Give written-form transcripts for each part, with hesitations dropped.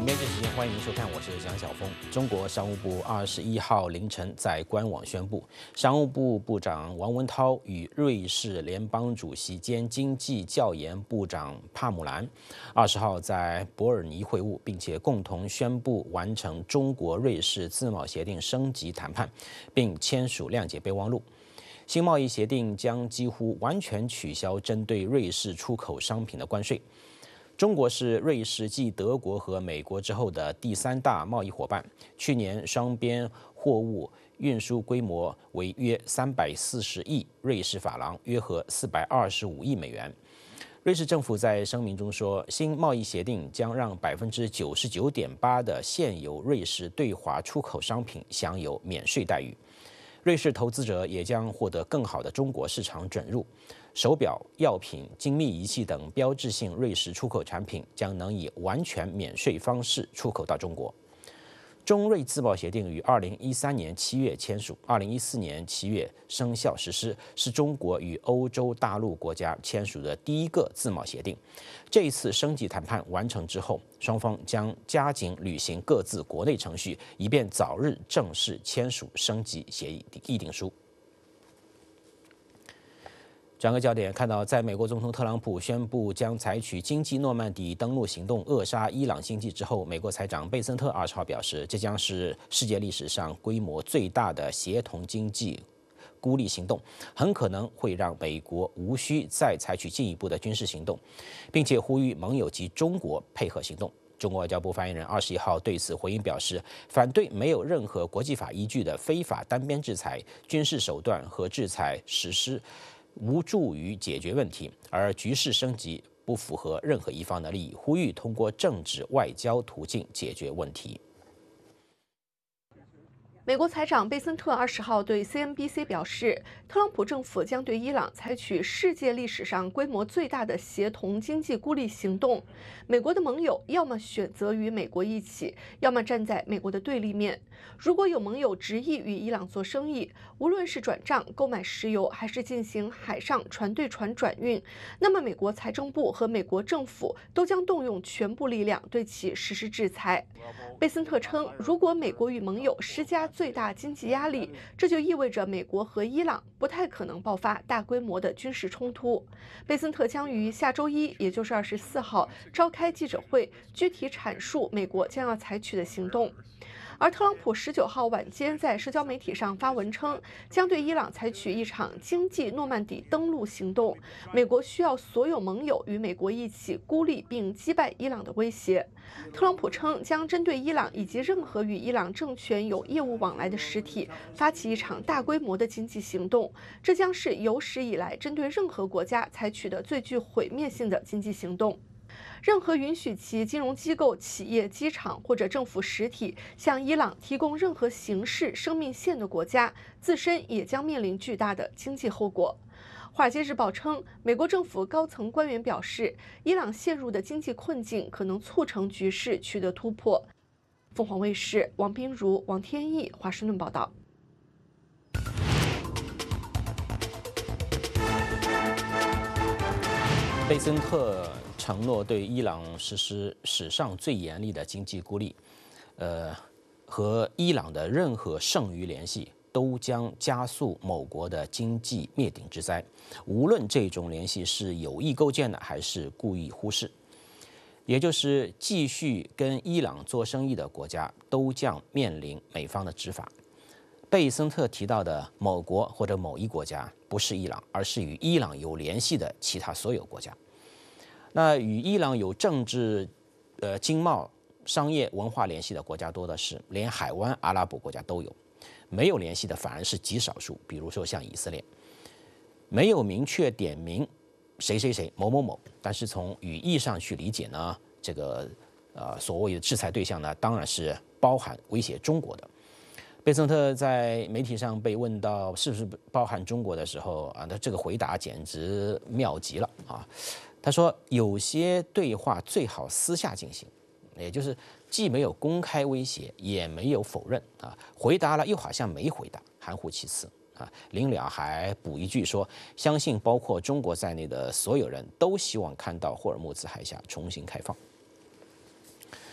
边这时间，欢迎收看，我是蒋晓峰。中国商务部21号凌晨在官网宣布，商务部部长王文涛与瑞士联邦主席兼经济教研部长帕姆兰20号在伯尔尼会晤，并且共同宣布完成中国瑞士自贸协定升级谈判，并签署谅解备忘录。新贸易协定将几乎完全取消针对瑞士出口商品的关税。中国是瑞士继德国和美国之后的第3大贸易伙伴。去年双边货物运输规模为约340亿瑞士法郎，约合425亿美元。瑞士政府在声明中说，新贸易协定将让99.8%的现有瑞士对华出口商品享有免税待遇。瑞士投资者也将获得更好的中国市场准入，手表、药品、精密仪器等标志性瑞士出口产品将能以完全免税方式出口到中国。中瑞自贸协定于2013年7月签署，2014年7月生效实施，是中国与欧洲大陆国家签署的第一个自贸协定。这一次升级谈判完成之后，双方将加紧履行各自国内程序，以便早日正式签署升级协议议定书。转个焦点，看到在美国总统特朗普宣布将采取经济诺曼底登陆行动扼杀伊朗经济之后，美国财长贝森特20号表示，这将是世界历史上规模最大的协同经济孤立行动，很可能会让美国无需再采取进一步的军事行动，并且呼吁盟友及中国配合行动。中国外交部发言人21号对此回应表示，反对没有任何国际法依据的非法单边制裁、军事手段和制裁实施无助于解决问题，而局势升级不符合任何一方的利益，呼吁通过政治外交途径解决问题。 美国财长贝森特20号对 CNBC 表示，特朗普政府将对伊朗采取世界历史上规模最大的协同经济孤立行动。美国的盟友要么选择与美国一起，要么站在美国的对立面。如果有盟友执意与伊朗做生意，无论是转账、购买石油，还是进行海上船对船转运，那么美国财政部和美国政府都将动用全部力量对其实施制裁。贝森特称，如果美国与盟友施加最大经济压力，这就意味着美国和伊朗不太可能爆发大规模的军事冲突。贝森特将于下周1，也就是24号召开记者会，具体阐述美国将要采取的行动。而特朗普19号晚间在社交媒体上发文称，将对伊朗采取一场经济诺曼底登陆行动，美国需要所有盟友与美国一起孤立并击败伊朗的威胁。特朗普称，将针对伊朗以及任何与伊朗政权有业务往来的实体发起一场大规模的经济行动，这将是有史以来针对任何国家采取的最具毁灭性的经济行动。任何允许其金融机构、企业、机场或者政府实体向伊朗提供任何形式生命线的国家，自身也将面临巨大的经济后果。《华尔街日报》称，美国政府高层官员表示，伊朗陷入的经济困境可能促成局势取得突破。凤凰卫视王彬如、王天翼华盛顿报道。 贝森特承诺对伊朗实施史上最严厉的经济孤立，和伊朗的任何剩余联系都将加速某国的经济灭顶之灾，无论这种联系是有意构建的还是故意忽视。也就是继续跟伊朗做生意的国家都将面临美方的执法。贝森特提到的某国或者某一国家不是伊朗，而是与伊朗有联系的其他所有国家。那与伊朗有政治、经贸、商业、文化联系的国家多的是，连海湾阿拉伯国家都有。没有联系的反而是极少数，比如说像以色列，没有明确点名谁谁谁某某某，但是从语义上去理解呢，这个所谓的制裁对象呢，当然是包含威胁中国的。贝森特在媒体上被问到是不是包含中国的时候啊，他这个回答简直妙极了啊！他说，有些对话最好私下进行，也就是既没有公开威胁，也没有否认啊，回答了又好像没回答，含糊其辞啊。临了还补一句说，相信包括中国在内的所有人都希望看到霍尔木兹海峡重新开放。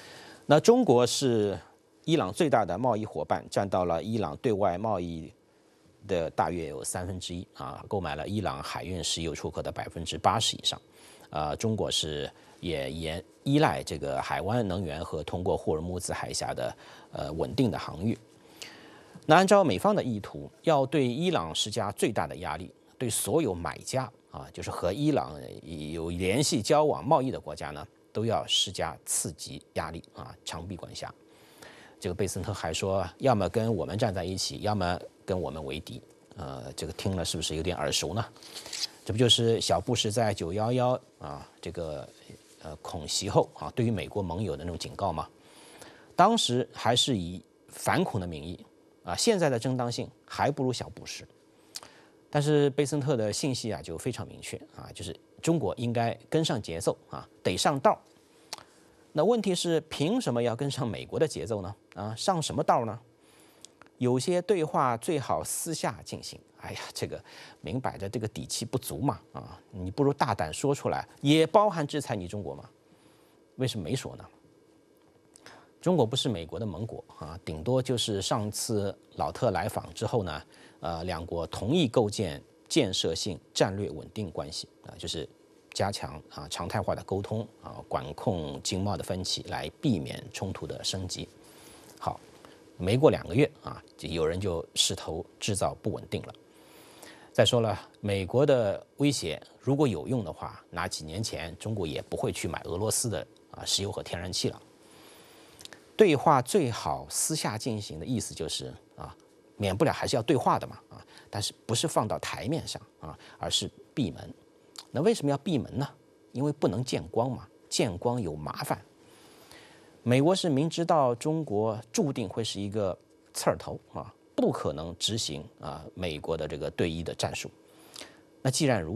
那中国是伊朗最大的贸易伙伴，占到了伊朗对外贸易的大约有1/3啊，购买了伊朗海运石油出口的80%以上。中国也依赖这个海湾能源和通过霍尔木兹海峡的稳定的航运。那按照美方的意图，要对伊朗施加最大的压力，对所有买家啊，就是和伊朗有联系、交往、贸易的国家呢，都要施加刺激压力啊，长臂管辖。这个贝森特还说，要么跟我们站在一起，要么跟我们为敌。这个听了是不是有点耳熟呢？这不就是小布什在911啊这个恐袭后啊，对于美国盟友的那种警告吗？当时还是以反恐的名义啊，现在的正当性还不如小布什。但是贝森特的信息啊就非常明确啊，就是中国应该跟上节奏啊，得上道。那问题是，凭什么要跟上美国的节奏呢？啊，上什么道呢？有些对话最好私下进行。哎呀，这个明摆着这个底气不足嘛！啊，你不如大胆说出来，也包含制裁你中国嘛？为什么没说呢？中国不是美国的盟国啊，顶多就是上次老特来访之后呢，两国同意构建建设性战略稳定关系啊，就是加强常态化的沟通啊，管控经贸的分歧，来避免冲突的升级。好，没过2个月啊，有人就势头制造不稳定了。再说了，美国的威胁如果有用的话，那几年前中国也不会去买俄罗斯的石油和天然气了。对话最好私下进行的意思就是免不了还是要对话的嘛但是不是放到台面上而是闭门。那为什么要闭门呢？因为不能见光嘛，见光有麻烦。美国是明知道中国注定会是一个刺儿头不可能执行美国的这个对伊的战术。那既然如